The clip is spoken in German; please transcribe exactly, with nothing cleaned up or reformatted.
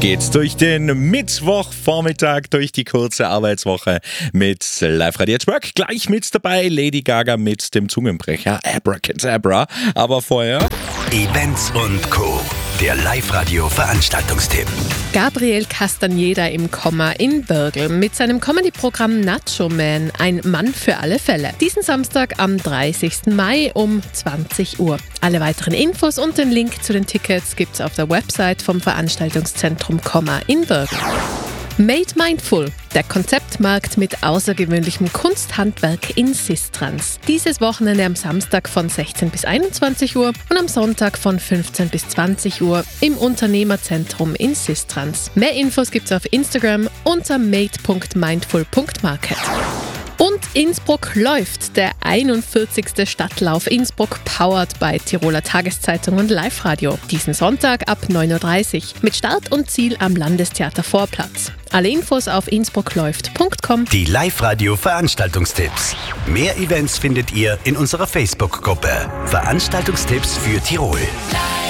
geht's durch den Mittwochvormittag, durch die kurze Arbeitswoche mit Live-Radio at Work. Gleich mit dabei Lady Gaga mit dem Zungenbrecher Abracadabra. Aber vorher Events und Co. Der Live-Radio-Veranstaltungstipp. Gabriel Castaneda im Komma in Birgel mit seinem Comedy-Programm Nacho Man, ein Mann für alle Fälle. Diesen Samstag am dreißigsten Mai um zwanzig Uhr. Alle weiteren Infos und den Link zu den Tickets gibt's auf der Website vom Veranstaltungszentrum Komma in Birgel. Made Mindful, der Konzeptmarkt mit außergewöhnlichem Kunsthandwerk in Sistrans. Dieses Wochenende am Samstag von sechzehn bis einundzwanzig Uhr und am Sonntag von fünfzehn bis zwanzig Uhr im Unternehmerzentrum in Sistrans. Mehr Infos gibt's auf Instagram unter made punkt mindful punkt market. Und Innsbruck läuft, der einundvierzigste Stadtlauf Innsbruck, powered by Tiroler Tageszeitung und Live-Radio. Diesen Sonntag ab neun Uhr dreißig mit Start und Ziel am Landestheater Vorplatz. Alle Infos auf innsbruckläuft punkt com. Die Live-Radio-Veranstaltungstipps. Mehr Events findet ihr in unserer Facebook-Gruppe. Veranstaltungstipps für Tirol.